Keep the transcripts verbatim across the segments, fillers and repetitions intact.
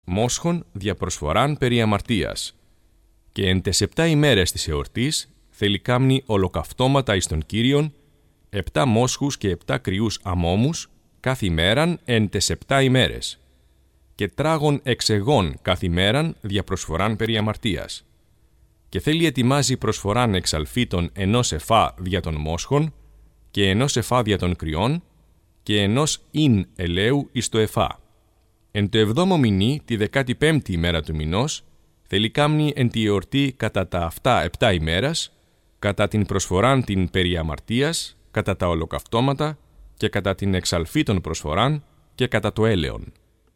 μόσχον δια προσφοράν περί αμαρτίας. Και εν τες επτά ημέρες της εορτής θέλει κάμνει ολοκαυτώματα εις τον Κύριον, επτά μόσχους και επτά κρυούς αμόμους, κάθε ημέραν εν τες επτά ημέρες. Και τράγων εξεγών κάθε ημέραν δια προσφοράν περί αμαρτίας. Και θέλει ετοιμάζει προσφοράν εξαλφίτων ενός εφά δια των μόσχων και ενός εφά δια των κρυών και ενός ίν ελαίου εις το εφά. Εν το εβδόμο μηνύ, τη δεκάτη πέμπτη ημέρα του μηνός, θέλει κάμνει εν τη εορτή κατά τα αυτά επτά ημέρας, κατά την προσφοράν την περί αμαρτίας, κατά τα ολοκαυτώματα και κατά την εξαλφίτων προσφοράν και κατά το έλεον.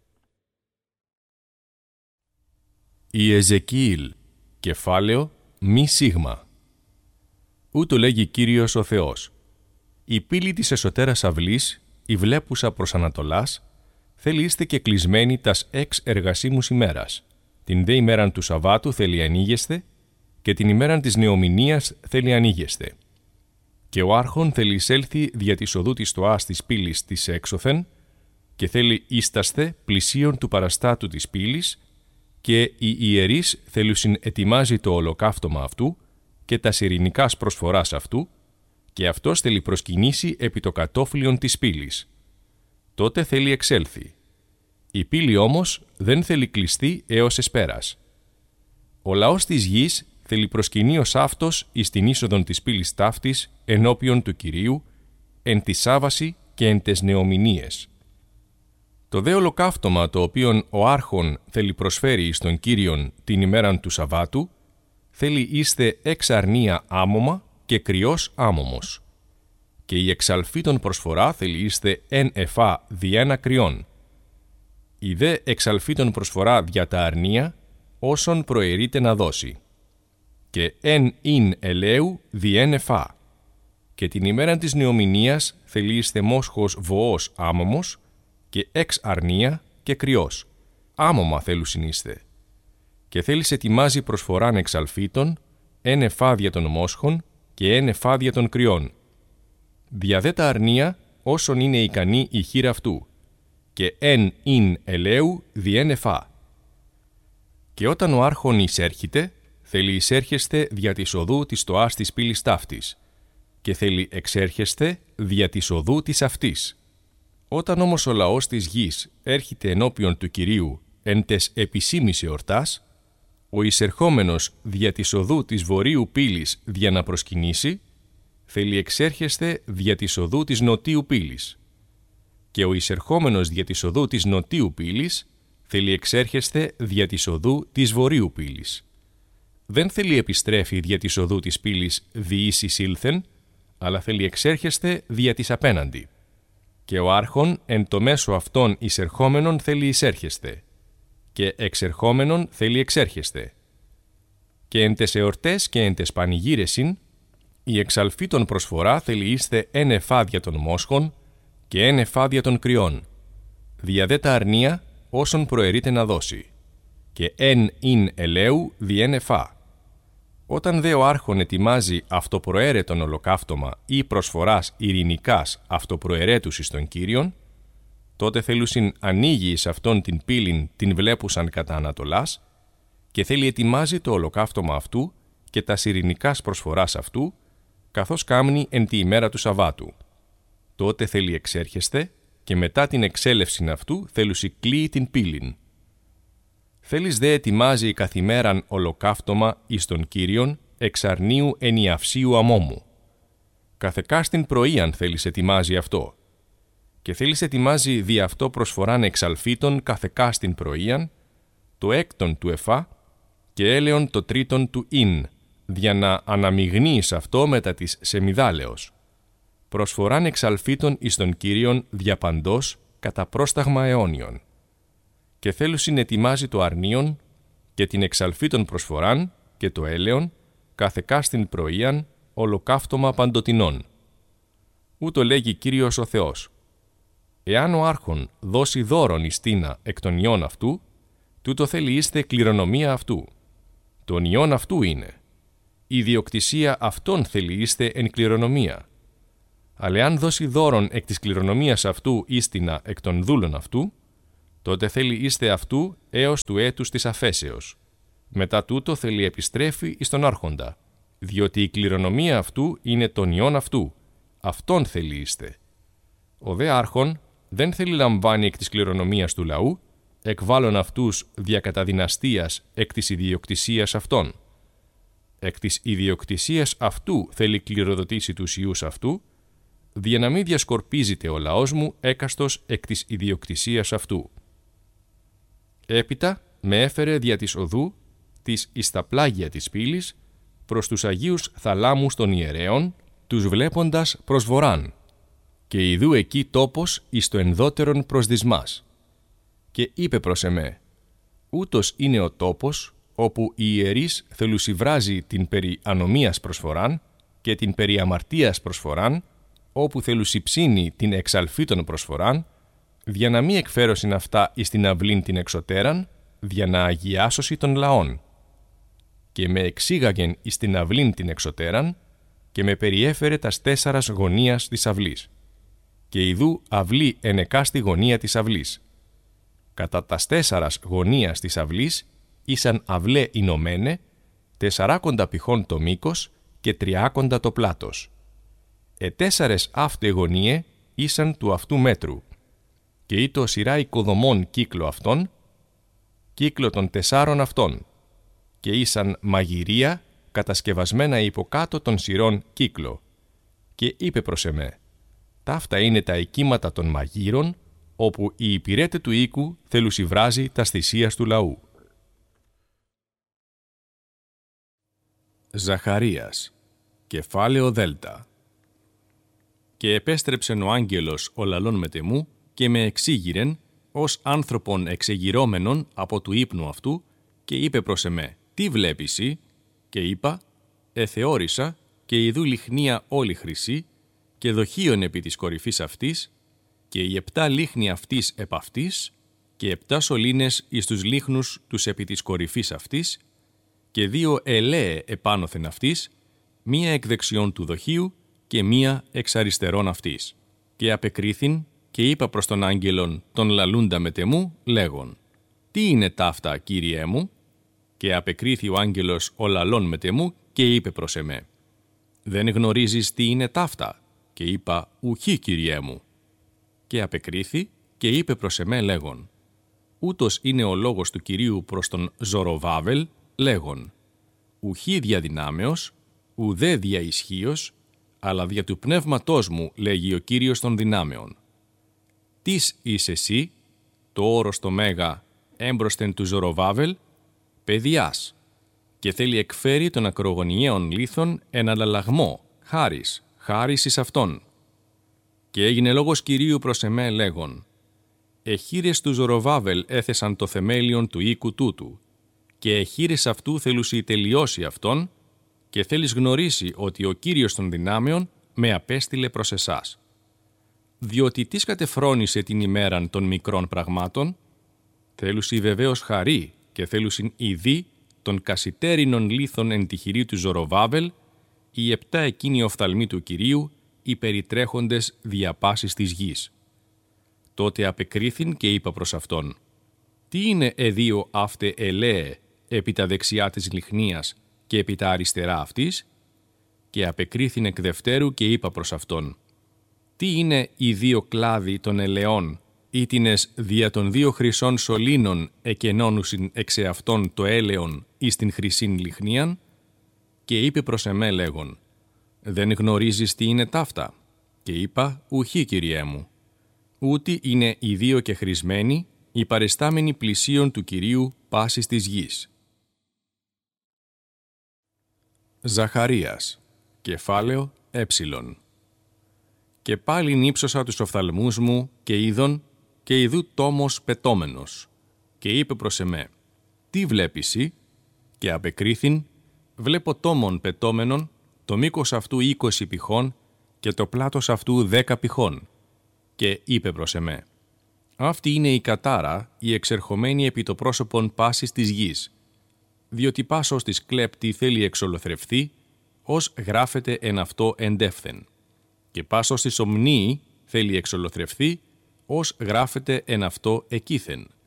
Η Εζεκίηλ, κεφάλαιο μη σίγμα. Ούτω λέγει Κύριος ο Θεός. Η πύλη της εσωτέρας αυλής, η βλέπουσα προς Ανατολάς, θέλει είστε και κλεισμένοι τας εξ εργασίμους ημέρας. Την δε ημέραν του Σαββάτου θέλει ανοίγεστε και την ημέραν της νεομηνίας θέλει ανοίγεστε. Και ο άρχον θέλει εισέλθει δια της οδού της στοάς της πύλης της έξωθεν και θέλει ίσταστε πλησίον του παραστάτου της πύλης και οι ιερείς θέλουσιν ετοιμάζει το ολοκαύτωμα αυτού και τα ειρηνικάς προσφοράς αυτού και αυτός θέλει προσκυνήσει επί το κατόφλιον της πύλης. Τότε θέλει εξέλθει. Η πύλη όμως δεν θέλει κλειστεί έως εσπέρας. Ο λαός της γης θέλει προσκυνεί ως αυτός εις την είσοδον της πύλης ταύτης ενώπιον του Κυρίου, εν τη Σάββαση και εν τες νεομηνίες. Το δε ολοκαύτωμα το οποίον ο άρχον θέλει προσφέρει εις τον Κύριον την ημέραν του Σαββάτου, θέλει είστε εξ αρνία άμωμα και κρυός άμωμος. Και η εξαλφίτων προσφορά θέλει είστε εν εφά δι' ένα κρυών. Η δε εξαλφίτων προσφορά δια τα αρνία, όσον προαιρείται να δώσει. Και εν ειν ελαίου δι' εν εφά. Και την ημέραν της νεομηνίας θέλει είστε μόσχος βοός άμωμος και εξ αρνία και κρυός. Άμωμα θέλουσιν είστε. Και θέλεις ετοιμάζει προσφοράν εξαλφίτων, εν εφά δια των μόσχων και εν εφά δια των κρυών. Δια δε τα αρνία όσον είναι ικανή η χείρα αυτού, και εν ειν ελαίου δι' εν εφά. Και όταν ο άρχον εισέρχεται, θέλει εισέρχεστε δια της οδού της στοάς της πύλης ταύτης, και θέλει εξέρχεστε δια της οδού της αυτής. Όταν όμως ο λαός της γης έρχεται ενώπιον του Κυρίου εν τες επισήμης εορτάς, ο εισερχόμενος δια της οδού της βορείου πύλης δια να προσκυνήσει, θέλει εξέρχεστε δια της οδού της νοτίου πύλης. Και ο εισερχόμενος δια της οδού της νοτίου πύλης θέλει εξέρχεστε δια της οδού της βορείου πύλης. Δεν θέλει επιστρέφει δια της οδού της πύλης διήσις ήλθεν, αλλά θέλει εξέρχεστε δια της απέναντι. Και ο άρχον εν το μέσο αυτών εισερχόμενον θέλει εισέρχεστε, και εξερχόμενον θέλει εξέρχεστε. Και εν τες εορτές και εν τες πανηγύρεσιν, η εξαλφίτων προσφορά θέλει είστε εν εφάδια των μόσχων και εν εφάδια των κρυών, δια δε τα αρνία όσον προαιρείται να δώσει, και εν ειν ελαίου δι' εν εφά. Όταν δε ο άρχον ετοιμάζει αυτοπροαίρετον ολοκαύτωμα ή προσφοράς ειρηνικάς αυτοπροαιρέτους εις τον Κύριον, τότε θέλουσιν ανοίγει εις αυτόν την πύλην την βλέπουσαν κατά Ανατολάς και θέλει ετοιμάζει το ολοκαύτωμα αυτού και τα ειρηνικάς προσφοράς αυτού, καθώς κάμνει εν τη ημέρα του Σαββάτου. Τότε θέλει εξέρχεστε και μετά την εξέλευσιν αυτού θέλουσι κλείει την πύλην. Θέλεις δε ετοιμάζει καθημέραν ολοκαύτωμα εις τον Κύριον εξ αρνίου ενιαυσίου αμόμου. Καθεκάστην πρωίαν θέλεις ετοιμάζει αυτό. Και θέλεις ετοιμάζει δι' αυτό προσφοράν εξαλφίτων καθεκάστην πρωίαν, το έκτον του εφά και έλεον το τρίτον του ίν, δια να αναμειγνύεις αυτό μετά της σεμιδάλεως. Προσφοράν εξαλφίτων εις τον Κύριον διαπαντός κατά πρόσταγμα αιώνιον. Και θέλουσιν ετοιμάζει το αρνίον και την εξαλφίτων προσφοράν και το έλεον καθεκάστην πρωίαν ολοκαύτωμα παντοτινών. Ούτω λέγει Κύριος ο Θεός. Εάν ο άρχον δώσει δώρον εις τίνα εκ των ιών αυτού, τούτο θέλει είστε κληρονομία αυτού. Τον ιών αυτού είναι. Η ιδιοκτησία αυτών θέλει είστε εν κληρονομία. Αλλά εάν δώσει δώρον εκ της κληρονομίας αυτού ίστινα εκ των δούλων αυτού, τότε θέλει είστε αυτού έως του έτους της αφέσεως. Μετά τούτο θέλει επιστρέφει εις τον άρχοντα, διότι η κληρονομία αυτού είναι των ιών αυτού. Αυτόν θέλει είστε. Ο δε άρχον δεν θέλει λαμβάνει εκ της κληρονομίας του λαού, εκβάλλον αυτούς δια κατά δυναστείας εκ της ιδιοκτησίας αυτών. Εκ της ιδιοκτησίας αυτού θέλει κληροδοτήσει τους ιούς αυτού, δια να μην διασκορπίζεται ο λαός μου έκαστος εκ της ιδιοκτησίας αυτού. Έπειτα με έφερε δια της οδού της εις τα πλάγια της πύλης προς τους Αγίους θαλάμους των ιερέων, τους βλέποντας προς βορράν, και ιδού εκεί τόπος εις το ενδότερον προς δυσμάς. Και είπε προς εμέ, ούτως είναι ο τόπος όπου οι ιερείς θελουσιβράζει την περί ανομίας προσφοράν και την περί αμαρτίας προσφοράν, όπου θελουσιψύνει την εξαλφήτων προσφοράν, δια να μη εκφέρωσιν αυτά εις την αυλήν την εξωτέραν, δια να αγιάσωση των λαών. Και με εξήγαγεν εις την αυλήν την εξωτέραν, και με περιέφερε τας τέσσαρας γωνίας της αυλής. Και ιδού αυλή ενεκάστη γωνία της αυλής. Κατά τας τέσσαρας γωνίας της αυλής ήσαν αυλέ ηνωμένε, τεσσαράκοντα πηχών το μήκος και τριάκοντα το πλάτος. Ετέσσαρες αύτε γωνίε ήσαν του αυτού μέτρου, και ήτο σειρά οικοδομών κύκλο αυτών, κύκλο των τεσσάρων αυτών, και ήσαν μαγειρία κατασκευασμένα υποκάτω των σειρών κύκλο. Και είπε προς εμέ, ταύτα είναι τα οικίματα των μαγείρων, όπου η υπηρέτε του οίκου θελουσιβράζει τας θυσίας του λαού. Ζαχαρίας, κεφάλαιο Δέλτα. Και επέστρεψεν ο άγγελος ο λαλών μετεμού και με εξήγηρεν ως άνθρωπον εξεγυρώμενον από του ύπνου αυτού και είπε προς εμέ, τι βλέπεις ή? Και είπα, εθεώρησα και ιδού λιχνία όλη χρυσή και δοχείων επί της κορυφής αυτής και οι επτά λίχνοι αυτής επ' αυτής και επτά σωλήνες εις τους λίχνους τους επί της κορυφής αυτής και δύο ελαίε επάνωθεν αυτής, μία εκ δεξιών του δοχείου και μία εξ αριστερών αυτής. Και απεκρίθην και είπα προς τον άγγελον τον λαλούντα μετεμού λέγον, τι είναι ταύτα, Κύριέ μου? Και απεκρίθη ο άγγελος ο λαλών μετεμού και είπε προς εμέ, δεν γνωρίζεις τι είναι ταύτα? Και είπα, ουχή, Κύριέ μου. Και απεκρίθη και είπε προς εμέ λέγον, ούτως είναι ο λόγος του Κυρίου προς τον Ζωροβάβελ λέγον, ουχή διαδυνάμεως, ουδέ δια ισχύος, αλλά δια του πνεύματός μου, λέγει ο Κύριος των δυνάμεων. Τις είσαι εσύ, το όρος το μέγα, έμπροσθεν του Ζωροβάβελ, παιδιάς, και θέλει εκφέρει των ακρογωνιαίων λίθων ένα λαλαγμό, χάρις, χάρις εις αυτόν. Και έγινε λόγος Κυρίου προς εμέ λέγον, εχείρες του Ζωροβάβελ έθεσαν το θεμέλιον του οίκου τούτου, και εχείρες αυτού θέλουσι τελειώσει αυτόν, και θέλεις γνωρίσει ότι ο Κύριος των δυνάμεων με απέστειλε προς εσάς. Διότι τι κατεφρόνησε την ημέραν των μικρών πραγμάτων, θέλουσι βεβαίως χαρί και θέλουσιν ειδή των κασιτέρινων λίθων εν τη χειρή του Ζωροβάβελ, οι επτά εκείνοι οφθαλμοί του Κυρίου, οι περιτρέχοντες διαπάσης της γης. Τότε απεκρίθην και είπα προς αυτόν, τι είναι εδίο αύτε ελαίε επί τα δεξιά της λιχνίας και επί τα αριστερά αυτής? Και απεκρίθην εκ δευτέρου και είπα προς αυτόν, τι είναι οι δύο κλάδοι των ελαιών, ήτινες δια των δύο χρυσών σωλήνων εκενώνουσιν εξ εαυτών το έλεον εις την χρυσήν λιχνίαν? Και είπε προς εμέ λέγον, δεν γνωρίζεις τι είναι ταύτα? Και είπα, ουχή, Κυριέ μου. Ούτι είναι οι δύο και χρησμένοι, οι παρεστάμενοι πλησίων του Κυρίου πάσης της γης. Ζαχαρίας, κεφάλαιο Έψιλον. Και πάλιν ύψωσα τους οφθαλμούς μου και είδον και ιδού τόμος πετώμενος. Και είπε προς εμέ, τι βλέπεις ή? Και απεκρίθην, βλέπω τόμον πετώμενον, το μήκος αυτού είκοσι πηχών και το πλάτος αυτού δέκα πηχών. Και είπε προς εμέ, αυτή είναι η κατάρα, η εξερχομένη επί το πρόσωπον πάσης της γης, διότι πάσος της κλέπτη θέλει εξολοθρευθεί, ως γράφεται εν αυτό εντεύθεν. Και πάσος της ομνίη θέλει εξολοθρευθεί, ως γράφεται εν αυτό εκείθεν.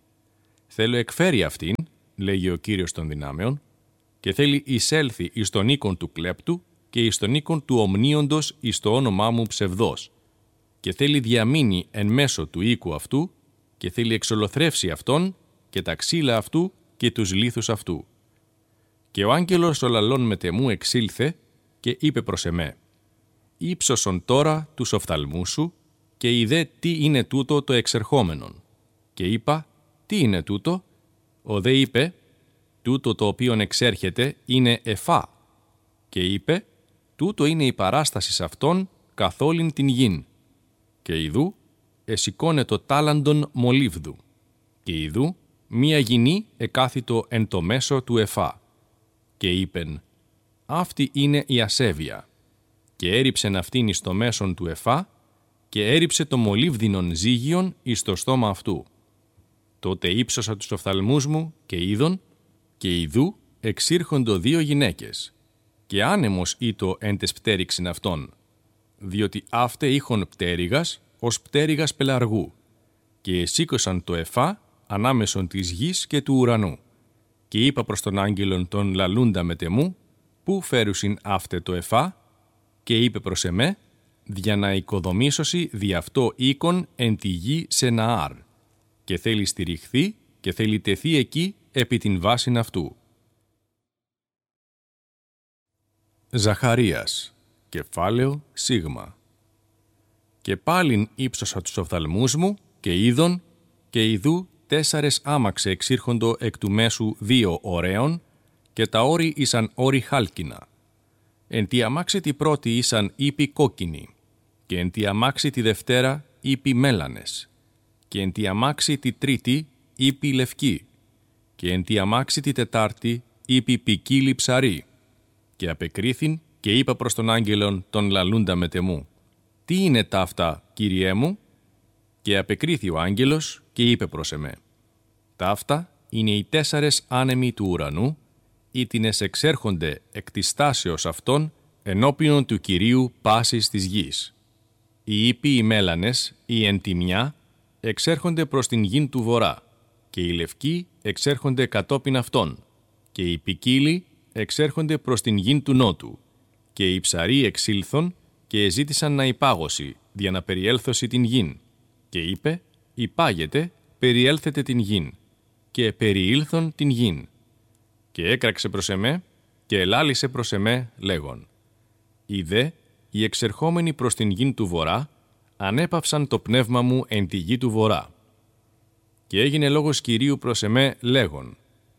θέλω εκφέρει αυτήν, λέγει ο Κύριος των δυνάμεων, και θέλει εισέλθει εις τον οίκον του κλέπτου και εις τον οίκον του ομνίοντος εις το όνομά μου ψευδός, και θέλει διαμείνει εν μέσω του οίκου αυτού και θέλει εξολοθρεύσει αυτόν και τα ξύλα αυτού και τους λίθους αυτού. Και ο άγγελος ο λαλών μετεμού εξήλθε και είπε προς εμέ, «Ήψωσον τώρα τους οφθαλμούς σου και είδε τι είναι τούτο το εξερχόμενον». Και είπα, «Τι είναι τούτο?» Ο δε είπε, «Τούτο το οποίον εξέρχεται είναι εφά». Και είπε, «Τούτο είναι η παράσταση αυτών καθ' όλην την γην». Και ιδού εσηκώνε το τάλαντον μολύβδου. Και ιδού μία γυνή εκάθητο εν το μέσο του εφά. Και είπεν, «Αυτή είναι η ασέβεια». Και έριψεν αυτήν εις το μέσον του εφά και έριψε το μολύβδινον ζύγιον εις το στόμα αυτού. Τότε ύψωσα τους οφθαλμούς μου και είδον, και ιδού εξήρχοντο δύο γυναίκες. Και άνεμος ήτο εν τες πτέριξιν αυτών, διότι αύτε είχον πτέρυγας ως πτέρυγας πελαργού, και εσήκωσαν το εφά ανάμεσον της γης και του ουρανού. Και είπα προς τον άγγελον τον λαλούντα μετεμού, πού φέρουσιν αύτε το εφά, και είπε προς εμέ, δια να οικοδομήσωσι δι' αυτό οίκον εν τη γη σε Ναάρ, και θέλει στηριχθεί και θέλει τεθεί εκεί επί την βάσιν αυτού. Ζαχαρίας, κεφάλαιο σίγμα. Και πάλιν ύψωσα τους οφθαλμούς μου και είδον, και ιδού τέσσαρες άμαξε εξήρχοντο εκ του μέσου δύο ωραίων, και τα όρη ήσαν όρη χάλκινα. Εν τη αμάξι τη πρώτη ήσαν ύπη κόκκινη, και εν τη αμάξι τη δευτέρα ύπη μέλανες, και εν τη αμάξι τη τρίτη ύπη λευκή, και εν τη αμάξι τη τετάρτη ύπη ποικίλη ψαρή. Και απεκρίθην και είπα προς τον άγγελον τον λαλούντα μετεμού, «Τι είναι ταύτα, Κύριέ μου?» Και απεκρίθη ο άγγελος και είπε προς εμέ, «Ταύτα είναι οι τέσσαρες άνεμοι του ουρανού, ήτινες εξέρχονται εκ της στάσεως αυτών ενώπιον του Κυρίου πάσης της γης. Οι ύποι οι μέλανες, οι εν τη μια, εξέρχονται προς την γην του βορρά, και οι λευκοί εξέρχονται κατόπιν αυτών, και οι ποικίλοι εξέρχονται προς την γην του νότου, και οι ψαροί εξήλθον και εζήτησαν να υπάγωση, δια να περιέλθωση την γην. Και είπε, «Υπάγετε, περιέλθετε την γην», και περιήλθον την γην. Και έκραξε προς εμέ και ελάλησε προς εμέ λέγον, «Ιδέ, οι εξερχόμενοι προς την γην του βορρά ανέπαυσαν το πνεύμα μου εν τη γη του βορρά». Και έγινε λόγος Κυρίου προς εμέ λέγον,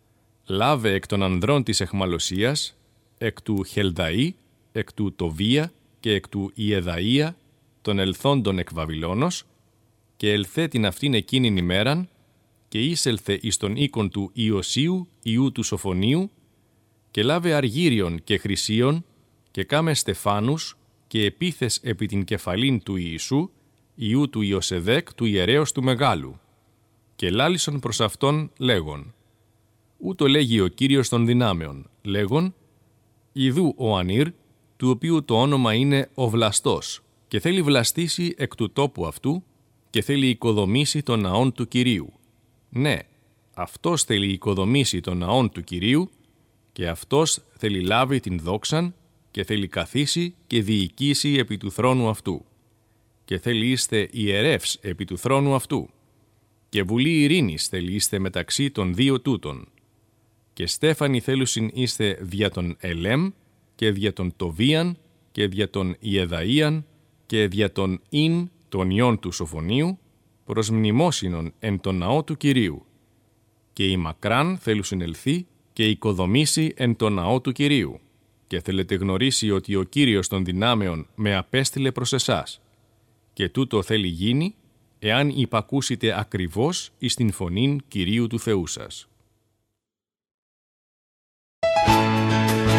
«Λάβε εκ των ανδρών της εχμαλωσίας, εκ του Χελδαή, εκ του Τοβία και εκ του Ιεδαΐα, των ελθόντων εκ Βαβυλώνος, και ελθέ την αυτήν εκείνην ημέραν, και είσελθε εις τον οίκον του Ιωσίου, ιού του Σοφονίου, και λάβε αργύριον και χρυσίον, και κάμε στεφάνους, και επίθες επί την κεφαλήν του Ιησού, ιού του Ιωσεδέκ, του ιερέως του Μεγάλου. Και λάλησον προς αυτόν λέγον, ούτω λέγει ο Κύριος των δυνάμεων, λέγον, «Ιδού ο Ανήρ, του οποίου το όνομα είναι ο Βλαστός, και θέλει βλαστήσει εκ του τόπου αυτού, και θέλει οικοδομήσει τον ναόν του Κυρίου. Ναι, αυτός θέλει οικοδομήσει τον ναόν του Κυρίου, και αυτός θέλει λάβει την δόξαν, και θέλει καθίσει και διοικήσει επί του θρόνου αυτού. Και θέλει είστε ιερεύς επί του θρόνου αυτού. Και βουλή ειρήνης θέλει είστε μεταξύ των δύο τούτων. Και στέφανοι θέλουσιν είστε δια τον Ελέμ, και δια τον Τοβίαν, και δια τον Ιεδαΐαν, και δια τον Ιν, των ιών του Σοφονίου, προς μνημόσυνον εν τον ναό του Κυρίου. Και η μακράν θέλουσιν ελθεί και οικοδομήσει εν τον ναό του Κυρίου. Και θέλετε γνωρίσει ότι ο Κύριος των δυνάμεων με απέστειλε προς εσάς. Και τούτο θέλει γίνει, εάν υπακούσετε ακριβώς εις την φωνήν Κυρίου του Θεού σας.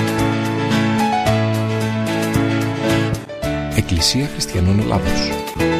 Εκκλησία Χριστιανών Ελλάδος.